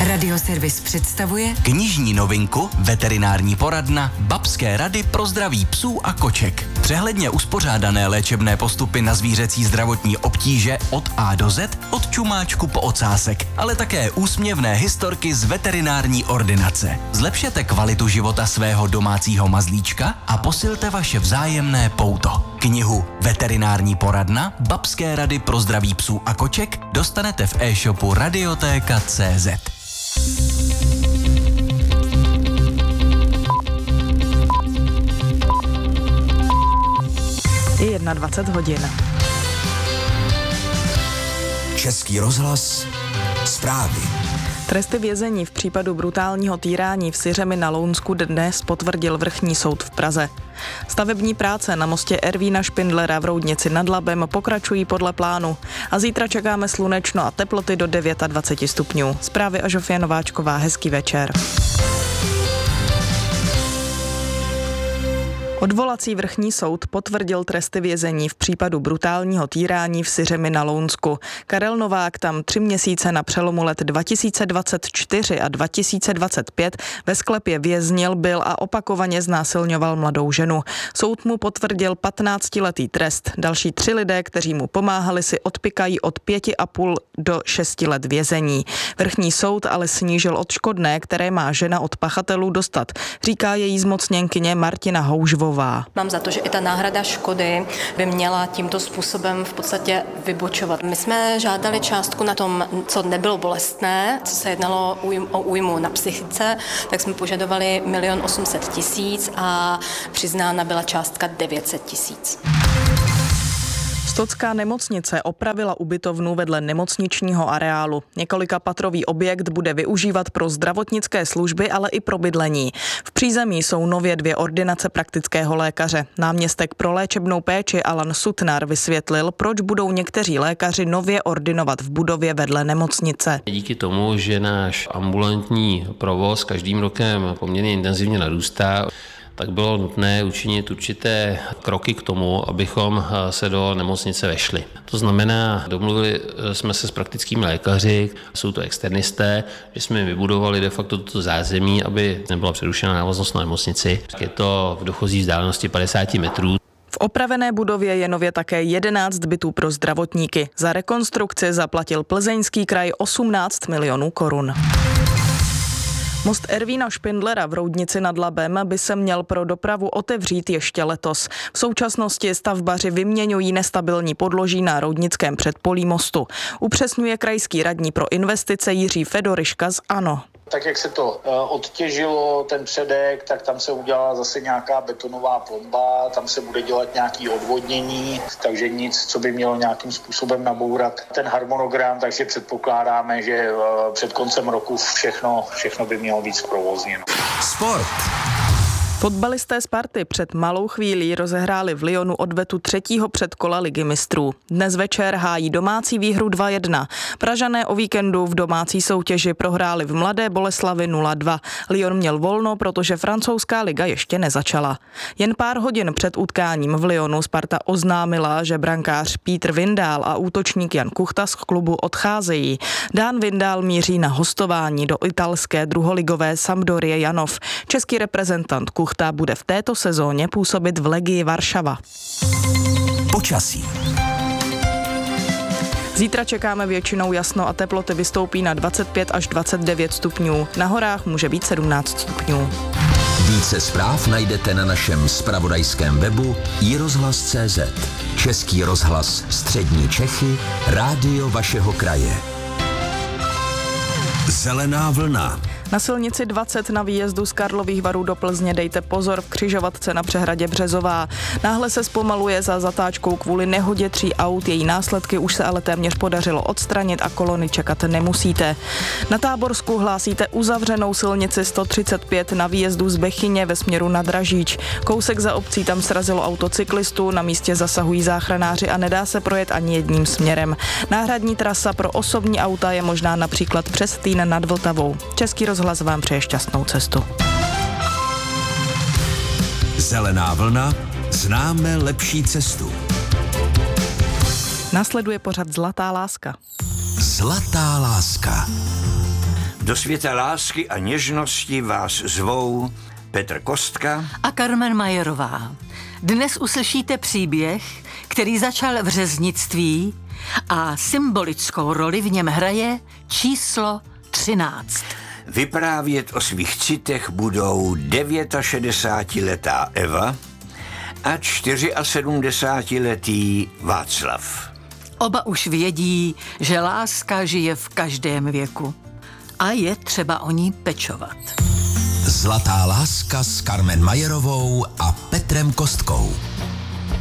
Radioservis představuje knižní novinku Veterinární poradna Babské rady pro zdraví psů a koček. Přehledně uspořádané léčebné postupy na zvířecí zdravotní obtíže od A do Z, od čumáčku po ocásek, ale také úsměvné historky z veterinární ordinace. Zlepšete kvalitu života svého domácího mazlíčka a posilte vaše vzájemné pouto. Knihu Veterinární poradna Babské rady pro zdraví psů a koček dostanete v e-shopu Radioteka.cz. Je 21 hodin. Český rozhlas, zprávy. Tresty vězení v případu brutálního týrání v Syřemi na Lounsku dnes potvrdil vrchní soud v Praze. Stavební práce na mostě Ervína Špindlera v Roudnici nad Labem pokračují podle plánu a zítra čekáme slunečno a teploty do 29 stupňů. Zprávy a Žofie Nováčková, hezký večer. Odvolací vrchní soud potvrdil tresty vězení v případu brutálního týrání v Syřemi na Lounsku. Karel Novák tam 3 měsíce na přelomu let 2024 a 2025 ve sklepě věznil, byl a opakovaně znásilňoval mladou ženu. Soud mu potvrdil 15letý trest. Další 3 lidé, kteří mu pomáhali, si odpykají od 5,5 do 6 let vězení. Vrchní soud ale snížil odškodné, které má žena od pachatelů dostat, říká její zmocněnkyně Martina Houžvová. Mám za to, že i ta náhrada škody by měla tímto způsobem v podstatě vybočovat. My jsme žádali částku na tom, co nebylo bolestné, co se jednalo o újmu na psychice, tak jsme požadovali 1 800 000 a přiznána byla částka 900 000. Stocká nemocnice opravila ubytovnu vedle nemocničního areálu. Několikapatrový objekt bude využívat pro zdravotnické služby, ale i pro bydlení. V přízemí jsou nově 2 ordinace praktického lékaře. Náměstek pro léčebnou péči Alan Sutnar vysvětlil, proč budou někteří lékaři nově ordinovat v budově vedle nemocnice. Díky tomu, že náš ambulantní provoz každým rokem poměrně intenzivně narůstá, tak bylo nutné učinit určité kroky k tomu, abychom se do nemocnice vešli. To znamená, domluvili jsme se s praktickými lékaři, jsou to externisté, že jsme jim vybudovali de facto toto zázemí, aby nebyla přerušena návaznost na nemocnici. Je to v dochozí vzdálenosti 50 metrů. V opravené budově je nově také 11 bytů pro zdravotníky. Za rekonstrukci zaplatil Plzeňský kraj 18 milionů korun. Most Ervína Špindlera v Roudnici nad Labem by se měl pro dopravu otevřít ještě letos. V současnosti stavbaři vyměňují nestabilní podloží na roudnickém předpolí mostu. Upřesňuje krajský radní pro investice Jiří Fedoriška z ANO. Tak jak se to odtěžilo, ten předek, tak tam se udělala zase nějaká betonová plomba, tam se bude dělat nějaké odvodnění, takže nic, co by mělo nějakým způsobem nabourat ten harmonogram, takže předpokládáme, že před koncem roku všechno by mělo být zprovozněno. Sport. Fotbalisté Sparty před malou chvílí rozehráli v Lyonu odvetu 3. předkola Ligy mistrů. Dnes večer hájí domácí výhru 2-1. Pražané o víkendu v domácí soutěži prohráli v Mladé Boleslavi 0-2. Lyon měl volno, protože francouzská liga ještě nezačala. Jen pár hodin před utkáním v Lyonu Sparta oznámila, že brankář Petr Vindál a útočník Jan Kuchta z klubu odcházejí. Dan Vindál míří na hostování do italské druholigové Sampdorie Janov. Český reprezentant Kuchta bude v této sezóně působit v Legii Varšava. Počasí. Zítra čekáme většinou jasno a teploty vystoupí na 25 až 29 stupňů. Na horách může být 17 stupňů. Více zpráv najdete na našem zpravodajském webu iRozhlas.cz. Český rozhlas Střední Čechy, rádio vašeho kraje. Zelená vlna. Na silnici 20 na výjezdu z Karlových Varů do Plzně dejte pozor v křižovatce na přehradě Březová. Náhle se zpomaluje za zatáčkou kvůli nehodě 3 aut, její následky už se ale téměř podařilo odstranit a kolony čekat nemusíte. Na Táborsku hlásíte uzavřenou silnici 135 na výjezdu z Bechyně ve směru na Dražíč. Kousek za obcí tam srazilo auto cyklistu, na místě zasahují záchranáři a nedá se projet ani jedním směrem. Náhradní trasa pro osobní auta je možná například přes Týn nad Vltavou. Český rozhlas vám přeje šťastnou cestu. Zelená vlna, známe lepší cestu. Následuje pořad Zlatá láska. Zlatá láska. V Do světa lásky a něžnosti vás zvou Petr Kostka a Carmen Majerová. Dnes uslyšíte příběh, který začal v řeznictví a symbolickou roli v něm hraje číslo 13. Vyprávět o svých citech budou 69letá Eva a 74letý Václav. Oba už vědí, že láska žije v každém věku a je třeba o ní pečovat. Zlatá láska s Carmen Majerovou a Petrem Kostkou.